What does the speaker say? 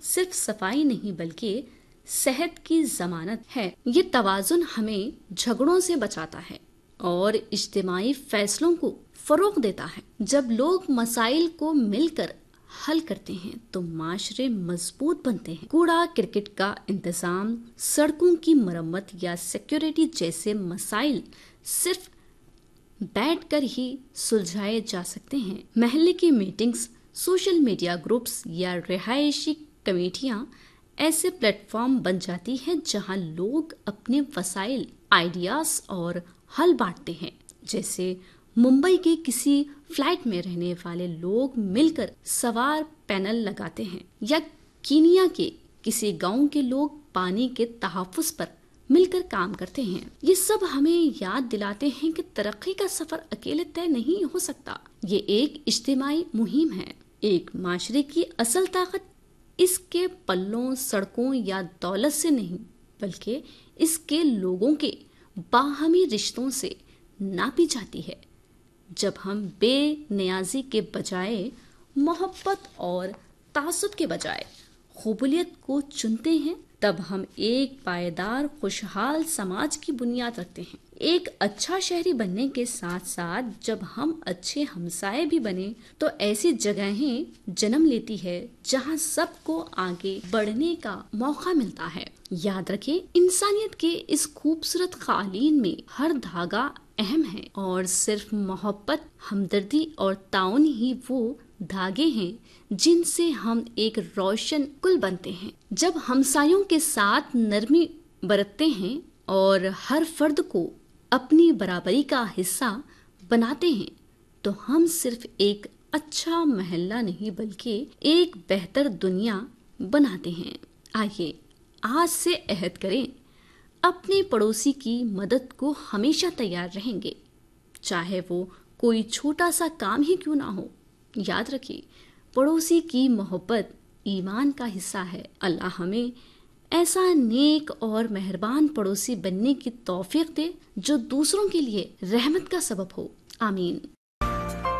सिर्फ सफाई नहीं बल्कि सेहत की जमानत है। ये तवाजुन हमें झगड़ों से बचाता है और इज्तिमाई फैसलों को फरोग देता है। जब लोग मसाइल को मिलकर हल करते हैं तो माशरे मजबूत बनते हैं। कूड़ा क्रिकेट का इंतजाम, सड़कों की मरम्मत या सिक्योरिटी जैसे मसाइल सिर्फ बैठकर ही सुलझाए जा सकते हैं। महल्ले की मीटिंग्स, सोशल मीडिया ग्रुप्स या रिहायशी कमेटियां ऐसे प्लेटफॉर्म बन जाती हैं जहां लोग अपने वसाइल, आइडियाज और हल बांटते हैं। जैसे मुंबई के किसी फ्लैट में रहने वाले लोग मिलकर सवार पैनल लगाते हैं या कीनिया के किसी गांव के लोग पानी के तहफ्फुज़ पर मिलकर काम करते हैं। ये सब हमें याद दिलाते हैं कि तरक्की का सफर अकेले तय नहीं हो सकता। ये एक इज्तिमाई मुहिम है। एक माशरे की असल ताकत इसके पल्लों, सड़कों या दौलत से नहीं बल्कि इसके लोगों के बाहमी रिश्तों से नापी जाती है। जब हम बेनियाजी के बजाय मोहब्बत और तासुब के बजाय क़बूलियत को चुनते हैं तब हम एक पायदार खुशहाल समाज की बुनियाद रखते हैं। एक अच्छा शहरी बनने के साथ साथ जब हम अच्छे हमसाए भी बने तो ऐसी जगहें जन्म लेती है जहां सबको आगे बढ़ने का मौका मिलता है। याद रखें, इंसानियत के इस खूबसूरत कालीन में हर धागा अहम है और सिर्फ मोहब्बत, हमदर्दी और ताउन ही वो धागे हैं जिनसे हम एक रोशन कुल बनते हैं। जब हमसायों के साथ नरमी बरतते हैं और हर फर्द को अपनी बराबरी का हिस्सा बनाते हैं तो हम सिर्फ एक अच्छा मोहल्ला नहीं बल्कि एक बेहतर दुनिया बनाते हैं। आइए आज से अहद करें, अपने पड़ोसी की मदद को हमेशा तैयार रहेंगे, चाहे वो कोई छोटा सा काम ही क्यों ना हो। याद रखिए, पड़ोसी की मोहब्बत ईमान का हिस्सा है। अल्लाह हमें ऐसा नेक और मेहरबान पड़ोसी बनने की तौफीक दे जो दूसरों के लिए रहमत का सबब हो। आमीन।